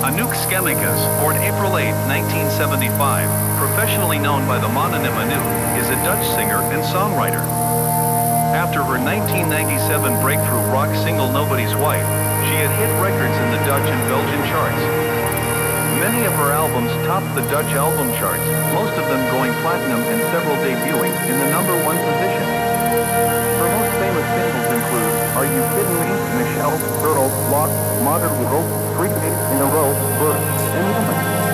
Anouk Schemmekes, born April 8, 1975, professionally known by the mononym Anouk, is a Dutch singer and songwriter. After her 1997 breakthrough rock single Nobody's Wife, she had hit records in the Dutch and Belgian charts. Many of her albums topped the Dutch album charts, most of them going platinum and several debuting in the #1 position. Her most famous singles include Are You Kidding Me, Michelle, Girl, Lost, Modern World, 3 Days in a Row, Bird, and Woman.